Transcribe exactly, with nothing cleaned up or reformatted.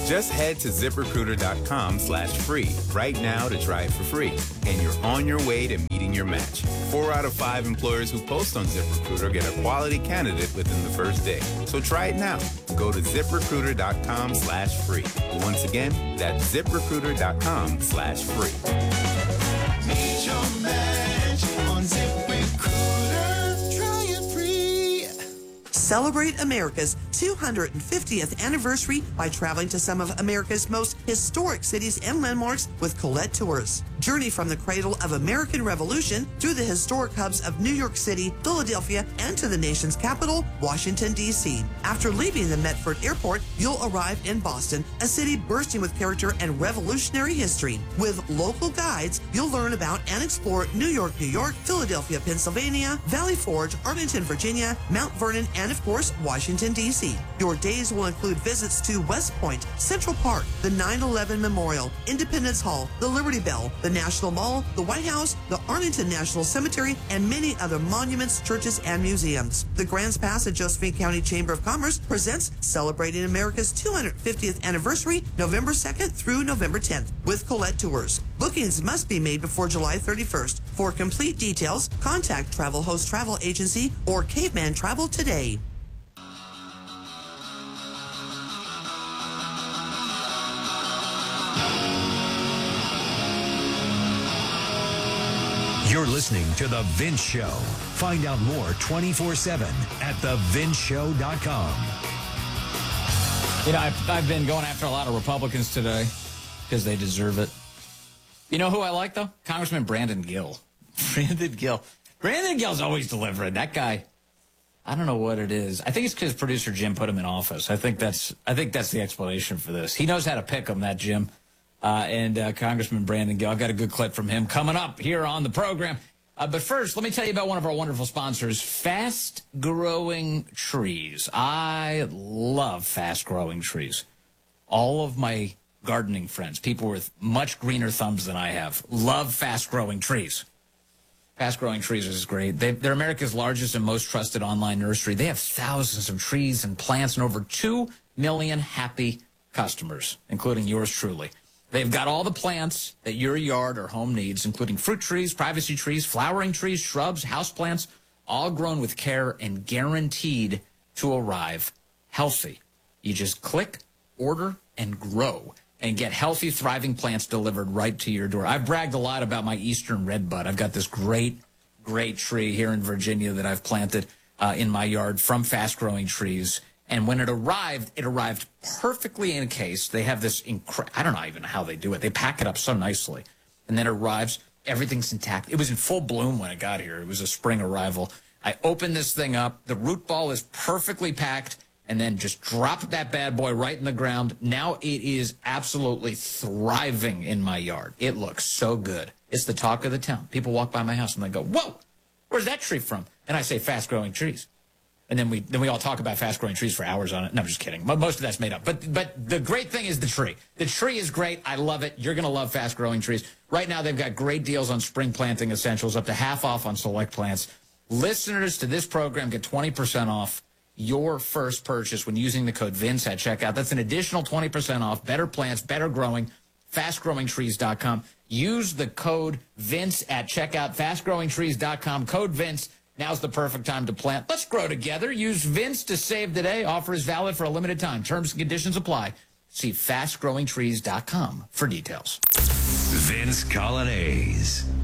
Just head to ZipRecruiter.com slash free right now to try it for free. And you're on your way to meeting your match. Four out of five employers who post on ZipRecruiter get a quality candidate within the first day. So try it now. Go to ZipRecruiter.com slash free. Once again, that's ZipRecruiter.com slash free. Meet your match on ZipRecruiter. Try it free. Celebrate America's two hundred fiftieth anniversary by traveling to some of America's most historic cities and landmarks with Colette Tours. Journey from the cradle of American Revolution through the historic hubs of New York City, Philadelphia, and to the nation's capital, Washington, D C After leaving the Medford Airport, you'll arrive in Boston, a city bursting with character and revolutionary history. With local guides, you'll learn about and explore New York, New York, Philadelphia, Pennsylvania, Valley Forge, Arlington, Virginia, Mount Vernon, and of course, Washington, D C Your days will include visits to West Point, Central Park, the nine eleven Memorial, Independence Hall, the Liberty Bell, the National Mall, the White House, the Arlington National Cemetery, and many other monuments, churches, and museums. The Grants Pass at Josephine County Chamber of Commerce presents Celebrating America's two hundred fiftieth Anniversary, November second through November tenth, with Colette Tours. Bookings must be made before July thirty-first. For complete details, contact Travel Host Travel Agency or Caveman Travel today. You're listening to The Vince Show. Find out more twenty-four seven at the vince show dot com. You know, I've, I've been going after a lot of Republicans today because they deserve it. You know who I like, though? Congressman Brandon Gill. Brandon Gill. Brandon Gill's always delivering. That guy, I don't know what it is. I think it's because producer Jim put him in office. I think that's I think that's the explanation for this. He knows how to pick him, that Jim. Uh, and uh, Congressman Brandon Gill. I've got a good clip from him coming up here on the program. Uh, but first, let me tell you about one of our wonderful sponsors, Fast Growing Trees. I love Fast Growing Trees. All of my gardening friends, people with much greener thumbs than I have, love Fast Growing Trees. Fast Growing Trees is great. They, they're America's largest and most trusted online nursery. They have thousands of trees and plants and over two million happy customers, including yours truly. They've got all the plants that your yard or home needs, including fruit trees, privacy trees, flowering trees, shrubs, houseplants, all grown with care and guaranteed to arrive healthy. You just click, order, and grow, and get healthy, thriving plants delivered right to your door. I've bragged a lot about my Eastern Redbud. I've got this great, great tree here in Virginia that I've planted uh, in my yard from Fast Growing Trees. And when it arrived, it arrived perfectly in a case. They have this, incre- I don't know even how they do it. They pack it up so nicely. And then it arrives, everything's intact. It was in full bloom when it got here. It was a spring arrival. I opened this thing up. The root ball is perfectly packed, and then just dropped that bad boy right in the ground. Now it is absolutely thriving in my yard. It looks so good. It's the talk of the town. People walk by my house and they go, whoa, where's that tree from? And I say Fast Growing Trees. And then we then we all talk about Fast Growing Trees for hours on it. No, I'm just kidding. Most of that's made up. But but the great thing is the tree. The tree is great. I love it. You're going to love Fast Growing Trees. Right now, they've got great deals on spring planting essentials, up to half off on select plants. Listeners to this program get twenty percent off your first purchase when using the code Vince at checkout. That's an additional twenty percent off. Better plants, better growing. fast growing trees dot com. Use the code Vince at checkout. fast growing trees dot com. Code Vince. Now's the perfect time to plant. Let's grow together. Use Vince to save today. Offer is valid for a limited time. Terms and conditions apply. See fast growing trees dot com for details. Vince Coglianese.